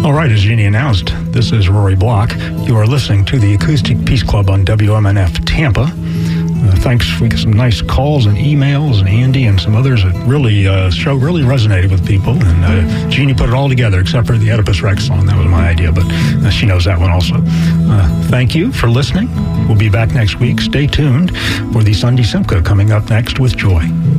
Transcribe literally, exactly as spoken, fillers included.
All right, as Jeannie announced, this is Rory Block. You are listening to the Acoustic Peace Club on W M N F Tampa. Uh, thanks for some nice calls and emails, and Andy and some others that really, uh, show really resonated with people. And uh, Jeannie put it all together, except for the Oedipus Rex song. That was my idea, but uh, she knows that one also. Uh, thank you for listening. We'll be back next week. Stay tuned for the Sunday Simca coming up next with Joy.